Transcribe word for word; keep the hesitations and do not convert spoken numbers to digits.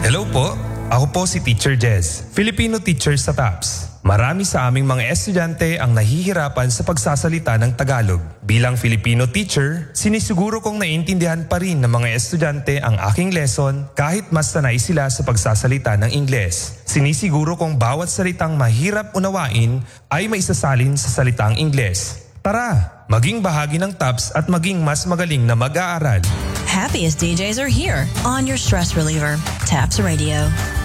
Hello po, ako po si Teacher Jez, Filipino teacher sa TAPS. Marami sa aming mga estudyante ang nahihirapan sa pagsasalita ng Tagalog. Bilang Filipino teacher, sinisiguro kong naiintindihan pa rin ng mga estudyante ang aking lesson kahit mas sanay sila sa pagsasalita ng Ingles. Sinisiguro kong bawat salitang mahirap unawain ay maisasalin sa salitang Ingles. Tara, maging bahagi ng TAPS at maging mas magaling na mag-aaral. Happiest D Js are here on your stress reliever, TAPS Radio.